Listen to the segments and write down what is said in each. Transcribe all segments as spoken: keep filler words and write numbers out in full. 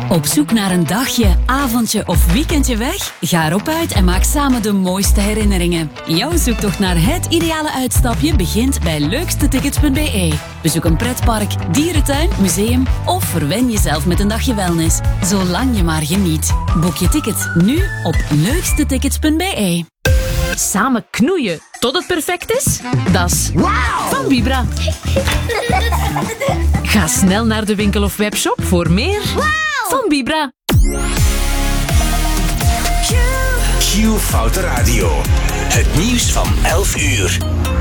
Op zoek naar een dagje, avondje of weekendje weg? Ga erop uit en maak samen de mooiste herinneringen. Jouw zoektocht naar het ideale uitstapje begint bij leukstetickets punt b e. Bezoek een pretpark, dierentuin, museum of verwen jezelf met een dagje wellness. Zolang je maar geniet. Boek je ticket nu op leukstetickets punt b e. Samen knoeien tot het perfect is? Dat is wow van Vibra. Ga snel naar de winkel of webshop voor meer wow van Vibra. Q Foute Radio. Het nieuws van elf uur.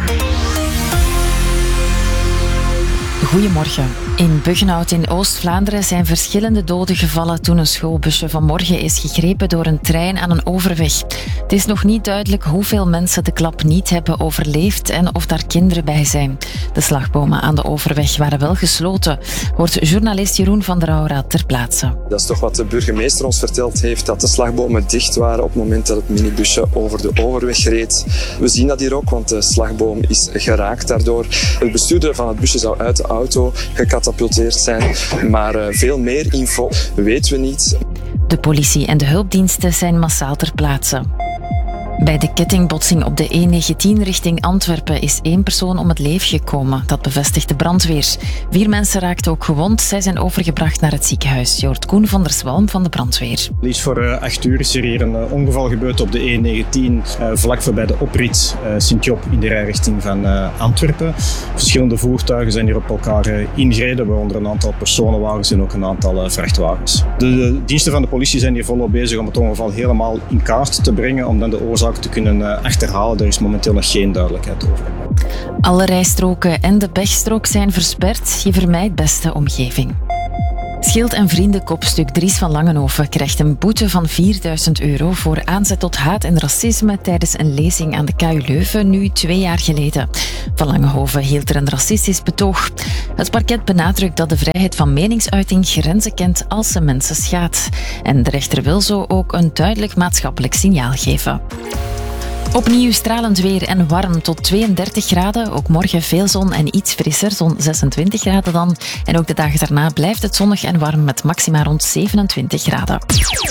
Goedemorgen. In Buggenhout in Oost-Vlaanderen zijn verschillende doden gevallen toen een schoolbusje vanmorgen is gegrepen door een trein aan een overweg. Het is nog niet duidelijk hoeveel mensen de klap niet hebben overleefd en of daar kinderen bij zijn. De slagbomen aan de overweg waren wel gesloten, hoort journalist Jeroen van der Aura ter plaatse. Dat is toch wat de burgemeester ons verteld heeft, dat de slagbomen dicht waren op het moment dat het minibusje over de overweg reed. We zien dat hier ook, want de slagboom is geraakt daardoor. De bestuurder van het busje zou uit de auto gecatapulteerd zijn, maar uh, veel meer info weten we niet. De politie en de hulpdiensten zijn massaal ter plaatse. Bij de kettingbotsing op de E negentien richting Antwerpen is één persoon om het leven gekomen. Dat bevestigt de brandweer. Vier mensen raakten ook gewond. Zij zijn overgebracht naar het ziekenhuis. Je hoort Koen van der Zwalm van de brandweer. Liefst voor uh, acht uur is er hier een uh, ongeval gebeurd op de E negentien, uh, vlak voorbij de oprit uh, Sint-Job in de rijrichting van uh, Antwerpen. Verschillende voertuigen zijn hier op elkaar uh, ingereden, waaronder een aantal personenwagens en ook een aantal uh, vrachtwagens. De, de diensten van de politie zijn hier volop bezig om het ongeval helemaal in kaart te brengen, om dan de oorzaak te kunnen uh, achterhalen. Er is momenteel nog geen duidelijkheid over. Alle rijstroken en de pechstrook zijn versperd. Je vermijdt best de omgeving. Schild en vriendenkopstuk Dries van Langenhoven krijgt een boete van vierduizend euro voor aanzet tot haat en racisme tijdens een lezing aan de K U Leuven, nu twee jaar geleden. Van Langenhoven hield er een racistisch betoog. Het parket benadrukt dat de vrijheid van meningsuiting grenzen kent als ze mensen schaadt. En de rechter wil zo ook een duidelijk maatschappelijk signaal geven. Opnieuw stralend weer en warm tot tweeëndertig graden. Ook morgen veel zon en iets frisser, zo'n zesentwintig graden dan. En ook de dagen daarna blijft het zonnig en warm met maxima rond zevenentwintig graden.